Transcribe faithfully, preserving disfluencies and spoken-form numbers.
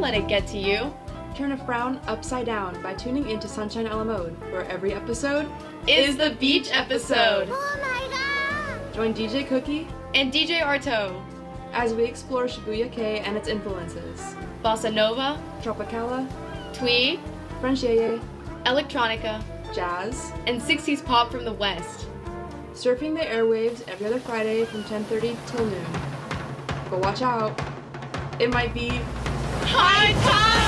let it get to you. Turn a frown upside down by tuning into Sunshine a la Mode, where every episode Is the beach episode. Oh my god! Join D J Cookie And D J Arto. as we explore Shibuya Kei and its influences. Bossa Nova, Tropicala, Twee, French Yeye, Electronica, Jazz, and sixties pop from the West. surfing the airwaves every other Friday from ten thirty till noon. But watch out, it might be High time!